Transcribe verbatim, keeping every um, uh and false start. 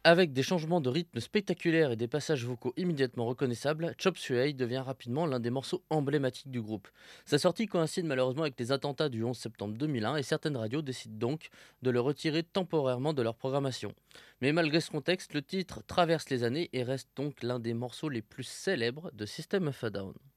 Avec des changements de rythme spectaculaires et des passages vocaux immédiatement reconnaissables, Chop Suey devient rapidement l'un des morceaux emblématiques du groupe. Sa sortie coïncide malheureusement avec les attentats du onze septembre deux mille un et certaines radios décident donc de le retirer temporairement de leur programmation. Mais malgré ce contexte, le titre traverse les années et reste donc l'un des morceaux les plus célèbres de System of a Down.